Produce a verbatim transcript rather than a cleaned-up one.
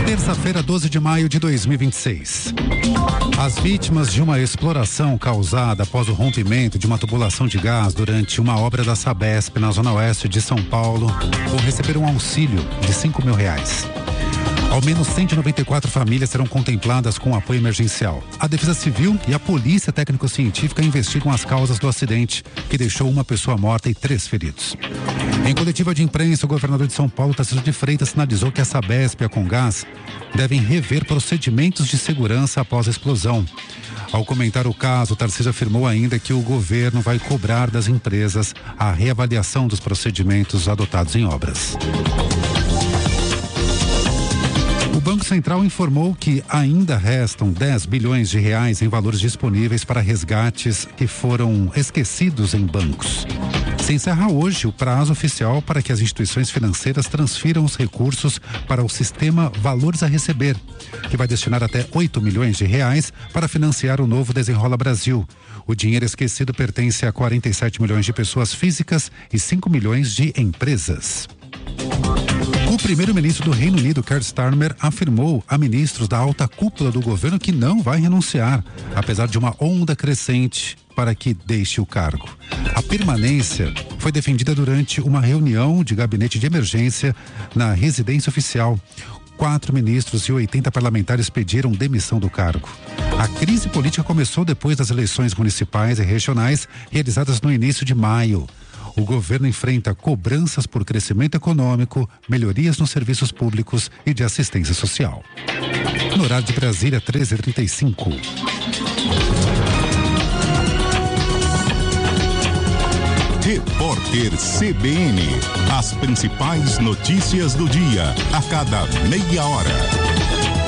Terça-feira, doze de maio de dois mil e vinte e seis. As vítimas de uma exploração causada após o rompimento de uma tubulação de gás durante uma obra da Sabesp na zona oeste de São Paulo vão receber um auxílio de cinco mil reais. Ao menos cento e noventa e quatro famílias serão contempladas com apoio emergencial. A Defesa Civil e a Polícia Técnico-Científica investigam as causas do acidente, que deixou uma pessoa morta e três feridos. Em coletiva de imprensa, o governador de São Paulo, Tarcísio de Freitas, sinalizou que a Sabesp e a Comgás devem rever procedimentos de segurança após a explosão. Ao comentar o caso, o Tarcísio afirmou ainda que o governo vai cobrar das empresas a reavaliação dos procedimentos adotados em obras. O Banco Central informou que ainda restam dez bilhões de reais em valores disponíveis para resgates que foram esquecidos em bancos. Se encerra hoje o prazo oficial para que as instituições financeiras transfiram os recursos para o sistema Valores a Receber, que vai destinar até oito milhões de reais para financiar o novo Desenrola Brasil. O dinheiro esquecido pertence a quarenta e sete milhões de pessoas físicas e cinco milhões de empresas. O primeiro-ministro do Reino Unido, Keir Starmer, afirmou a ministros da alta cúpula do governo que não vai renunciar, apesar de uma onda crescente para que deixe o cargo. A permanência foi defendida durante uma reunião de gabinete de emergência na residência oficial. Quatro ministros e oitenta parlamentares pediram demissão do cargo. A crise política começou depois das eleições municipais e regionais realizadas no início de maio. O governo enfrenta cobranças por crescimento econômico, melhorias nos serviços públicos e de assistência social. No horário de Brasília, treze e trinta e cinco. Repórter C B N. As principais notícias do dia, a cada meia hora.